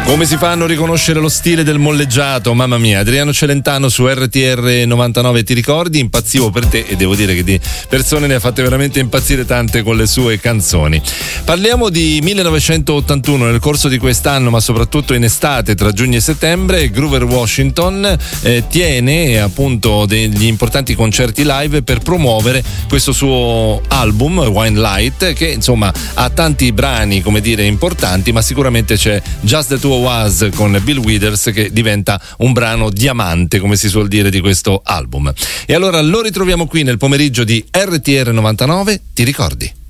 Come si fa a non riconoscere lo stile del molleggiato? Mamma mia, Adriano Celentano su RTR 99, ti ricordi? Impazzivo per te, e devo dire che di persone ne ha fatte veramente impazzire tante con le sue canzoni. Parliamo di 1981. Nel corso di quest'anno, ma soprattutto in estate, tra giugno e settembre, Grover Washington tiene appunto degli importanti concerti live per promuovere questo suo album Wine Light, che insomma ha tanti brani, come dire, importanti, ma sicuramente c'è Just the Two of Us con Bill Withers che diventa un brano diamante, come si suol dire, di questo album. E allora lo ritroviamo qui nel pomeriggio di RTR 99, ti ricordi?